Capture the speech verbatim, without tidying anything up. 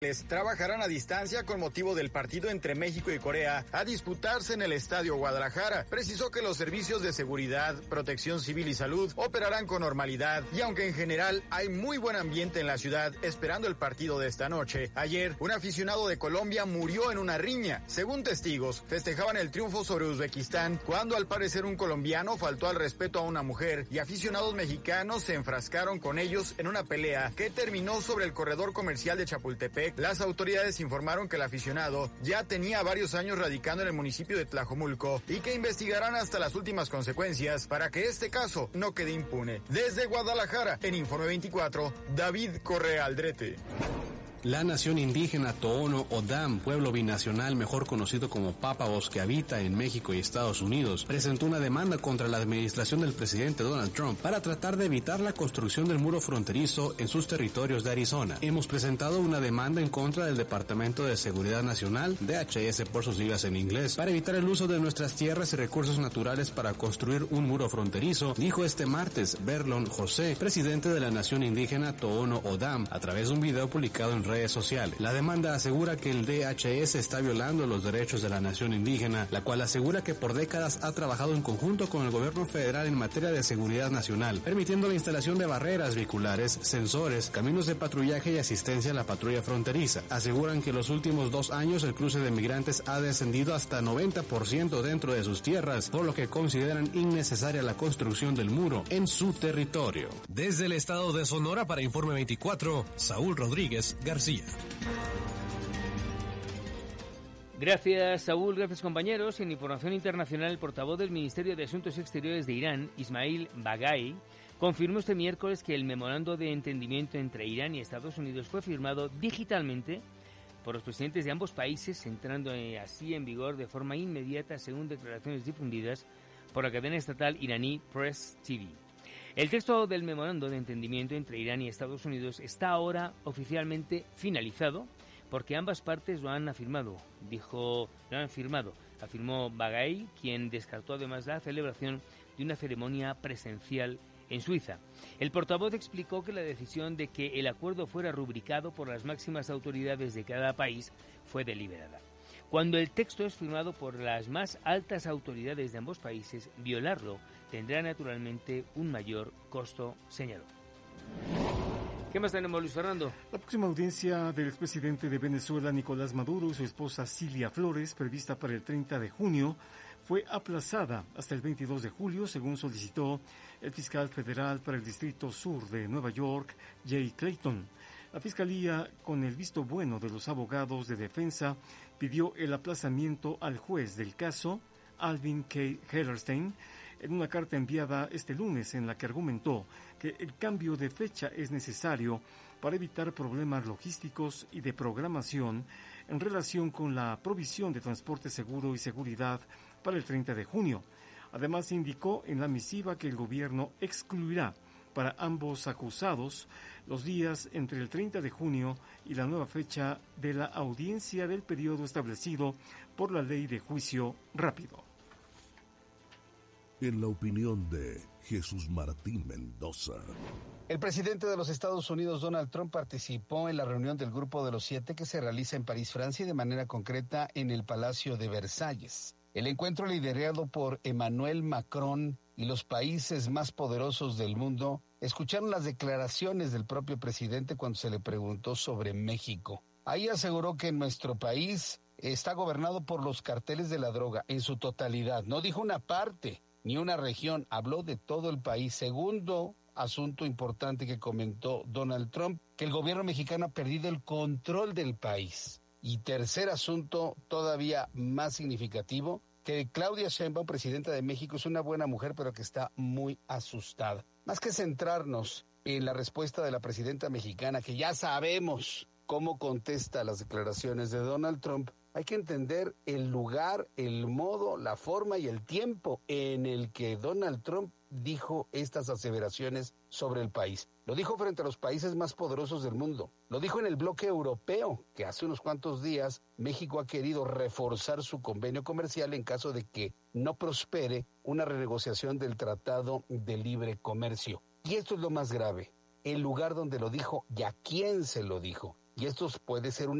trabajarán a distancia con motivo del partido entre México y Corea a disputarse en el Estadio Guadalajara. Precisó que los servicios de seguridad, protección civil y salud operarán con normalidad y aunque en general hay muy buen ambiente en la ciudad esperando el partido de esta noche, ayer un aficionado de Colombia murió en una riña. Según testigos, festejaban el triunfo sobre Uzbekistán cuando al parecer un colombiano faltó al respeto a una mujer y aficionados mexicanos se enfrascaron con ellos en una pelea que terminó sobre el corredor comercial de Chapultepec. Las autoridades informaron que el aficionado ya tenía varios años radicando en el municipio de Tlajomulco y que investigarán hasta las últimas consecuencias para que este caso no quede impune. Desde Guadalajara, en Informe veinticuatro, David Correa Aldrete. La nación indígena Tohono O'odham, pueblo binacional mejor conocido como Pápagos, que habita en México y Estados Unidos, presentó una demanda contra la administración del presidente Donald Trump para tratar de evitar la construcción del muro fronterizo en sus territorios de Arizona. Hemos presentado una demanda en contra del Departamento de Seguridad Nacional, D H S por sus siglas en inglés, para evitar el uso de nuestras tierras y recursos naturales para construir un muro fronterizo, dijo este martes Verlon José, presidente de la nación indígena Tohono O'odham, a través de un video publicado en redes sociales. La demanda asegura que el D H S está violando los derechos de la nación indígena, la cual asegura que por décadas ha trabajado en conjunto con el gobierno federal en materia de seguridad nacional, permitiendo la instalación de barreras vehiculares, sensores, caminos de patrullaje y asistencia a la patrulla fronteriza. Aseguran que en los últimos dos años el cruce de migrantes ha descendido hasta noventa por ciento dentro de sus tierras, por lo que consideran innecesaria la construcción del muro en su territorio. Desde el estado de Sonora para Informe veinticuatro, Saúl Rodríguez García. Gracias, Saúl. Gracias, compañeros. En información internacional, el portavoz del Ministerio de Asuntos Exteriores de Irán, Ismail Baghai, confirmó este miércoles que el memorando de entendimiento entre Irán y Estados Unidos fue firmado digitalmente por los presidentes de ambos países, entrando así en vigor de forma inmediata, según declaraciones difundidas por la cadena estatal iraní Press T V. El texto del memorando de entendimiento entre Irán y Estados Unidos está ahora oficialmente finalizado porque ambas partes lo han afirmado, dijo, lo han firmado, afirmó Baghai, quien descartó además la celebración de una ceremonia presencial en Suiza. El portavoz explicó que la decisión de que el acuerdo fuera rubricado por las máximas autoridades de cada país fue deliberada. Cuando el texto es firmado por las más altas autoridades de ambos países, violarlo tendrá naturalmente un mayor costo, señaló. ¿Qué más tenemos, Luis Fernando? La próxima audiencia del expresidente de Venezuela, Nicolás Maduro, y su esposa Cilia Flores, prevista para el treinta de junio, fue aplazada hasta el veintidós de julio, según solicitó el fiscal federal para el Distrito Sur de Nueva York, Jay Clayton. La Fiscalía, con el visto bueno de los abogados de defensa, pidió el aplazamiento al juez del caso, Alvin K. Hellerstein, en una carta enviada este lunes en la que argumentó que el cambio de fecha es necesario para evitar problemas logísticos y de programación en relación con la provisión de transporte seguro y seguridad para el treinta de junio. Además, indicó en la misiva que el gobierno excluirá para ambos acusados los días entre el treinta de junio y la nueva fecha de la audiencia del periodo establecido por la ley de juicio rápido. En la opinión de Jesús Martín Mendoza. El presidente de los Estados Unidos, Donald Trump, participó en la reunión del Grupo de los Siete que se realiza en París, Francia, y de manera concreta en el Palacio de Versalles. El encuentro, liderado por Emmanuel Macron y los países más poderosos del mundo, escucharon las declaraciones del propio presidente cuando se le preguntó sobre México. Ahí aseguró que nuestro país está gobernado por los carteles de la droga en su totalidad. No dijo una parte ni una región, habló de todo el país. Segundo asunto importante que comentó Donald Trump, que el gobierno mexicano ha perdido el control del país. Y tercer asunto, todavía más significativo, que Claudia Sheinbaum, presidenta de México, es una buena mujer, pero que está muy asustada. Más que centrarnos en la respuesta de la presidenta mexicana, que ya sabemos cómo contesta las declaraciones de Donald Trump, hay que entender el lugar, el modo, la forma y el tiempo en el que Donald Trump dijo estas aseveraciones sobre el país. Lo dijo frente a los países más poderosos del mundo. Lo dijo en el bloque europeo, que hace unos cuantos días México ha querido reforzar su convenio comercial en caso de que no prospere una renegociación del Tratado de Libre Comercio. Y esto es lo más grave, el lugar donde lo dijo y a quién se lo dijo. y esto puede ser una